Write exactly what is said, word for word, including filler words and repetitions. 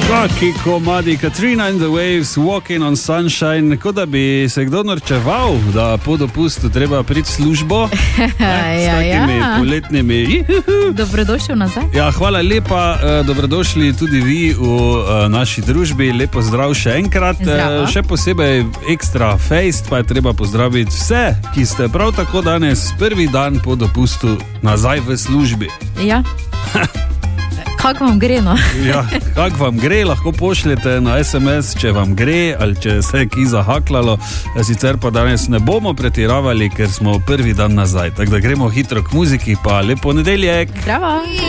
Taki komadi, Katrina and the Waves, Walking on Sunshine, kot da bi se kdo norčeval, da po dopustu treba priti v službo, ne, s takimi ja, ja. poletnimi. Dobrodošel nazaj. Ja, hvala lepa, dobrodošli tudi vi v naši družbi, lepo zdrav še enkrat. Zdravo. Še posebej ekstra fejst, pa je treba pozdraviti vse, ki ste prav tako danes prvi dan po dopustu nazaj v službi. Ja. Kako vam gre, no? Ja, kako vam gre, lahko pošljete na es em es, če vam gre ali če se je ki zahaklalo. Sicer pa danes ne bomo pretiravali, ker smo prvi dan nazaj. Tako da gremo hitro k muziki, pa lep ponedeljek. Zdravo.